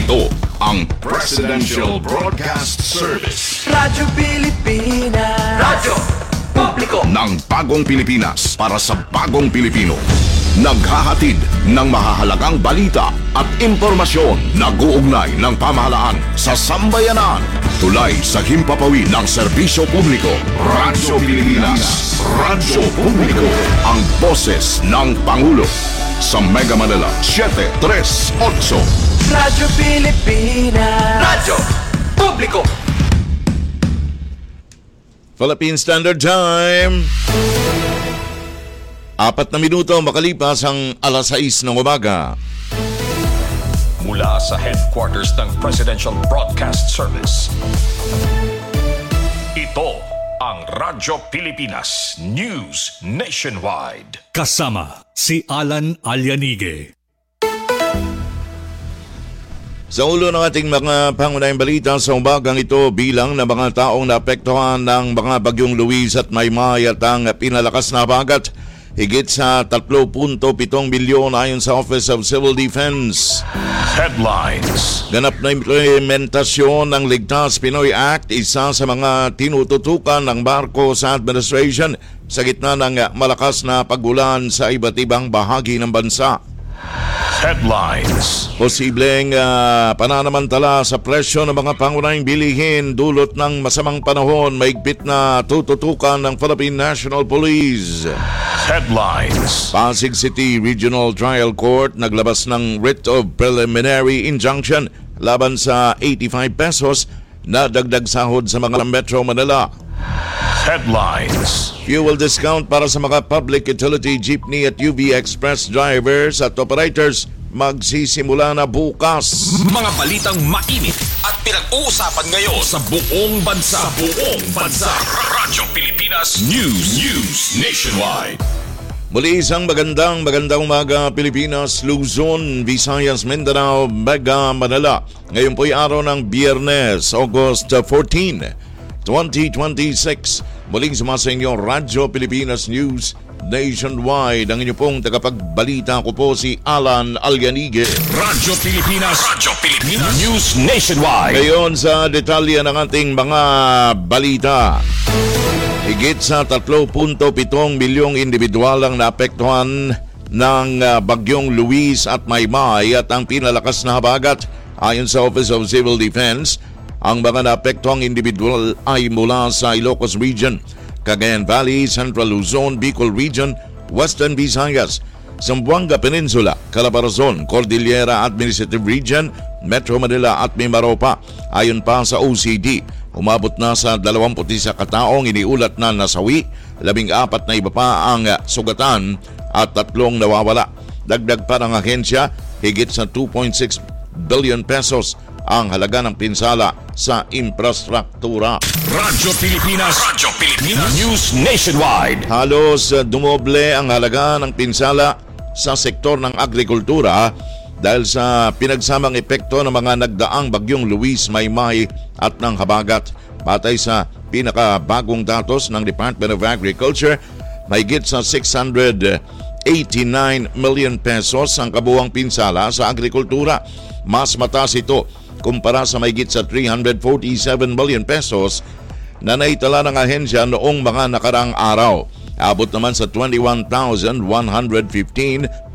Ito ang Presidential Broadcast Service. Radyo Pilipinas. Radyo Publiko Ng bagong Pilipinas para sa bagong Pilipino. Naghahatid ng mahahalagang balita at impormasyon. Nag-uugnay ng pamahalaan sa sambayanan. Tulay sa himpapawid ng serbisyo publiko. Radyo Pilipinas. Radyo Publiko. Ang boses ng Pangulo. Sa Mega Manila 738. Radyo Pilipinas. Radyo Publiko. Philippine Standard Time. 4 na minuto makalipas ang alas 6 ng umaga. Mula sa headquarters ng Presidential Broadcast Service. Ito ang Radyo Pilipinas News Nationwide. Kasama si Alan Alianige. Sa ulo ng ating mga pangunahing balita sa umagang ito, bilang ng mga taong naapektuhan ng mga bagyong Luis at Maymay at ang pinalakas na habagat, higit sa 3.7 milyon ayon sa Office of Civil Defense. Headlines. Ganap na implementasyon ng Ligtas Pinoy Act, isa sa mga tinututukan ng Marcos administration sa gitna ng malakas na pagulan sa iba't ibang bahagi ng bansa. Headlines. Posibleng pananamantala sa presyo ng mga pangunahing bilihin dulot ng masamang panahon, maigpit na tututukan ng Philippine National Police. Headlines. Pasig City Regional Trial Court naglabas ng writ of preliminary injunction laban sa 85 pesos na dagdag sahod sa mga Metro Manila. Headlines. Fuel discount para sa mga public utility jeepney at UV Express drivers at operators magsisimula na bukas. Mga balitang mainit at pinag-uusapan ngayon sa buong bansa. Radyo Pilipinas News Nationwide. Muli isang magandang umaga Pilipinas, Luzon, Visayas, Mindanao, Mega Manila. Ngayon po'y araw ng Biyernes, August 14, 2026. Muling sumasa inyo Radyo Pilipinas News Nationwide. Ang inyo pong tagapagbalita ko po si Alan Alianige. Radyo Pilipinas News Nationwide. Ngayon sa detalye ng ating mga balita. Higit sa 3.7 milyong individual ang naapektuhan ng bagyong Luis at Maymay at ang pinalakas na habagat. Ayon sa Office of Civil Defense, ang mga naapektuhang individual ay mula sa Ilocos Region, Cagayan Valley, Central Luzon, Bicol Region, Western Visayas, Zamboanga Peninsula, Calabarzon, Cordillera Administrative Region, Metro Manila at Mimaropa. Ayon pa sa OCD, umabot na sa 21 kataong iniulat na nasawi, 14 na iba pa ang sugatan at 3 nawawala. Dagdag pa ng ahensya, higit sa 2.6 billion pesos ang halaga ng pinsala sa infrastruktura. Radyo Pilipinas News Nationwide. Halos dumoble ang halaga ng pinsala sa sektor ng agrikultura dahil sa pinagsamang epekto ng mga nagdaang bagyong Luis, Maymay at ng habagat. Batay sa pinakabagong datos ng Department of Agriculture, mahigit sa 689 million pesos ang kabuuang pinsala sa agrikultura. Mas mataas ito kumpara sa mahigit sa 347 million pesos na naitala ng ahensya noong mga nakaraang araw. Abot naman sa 21,115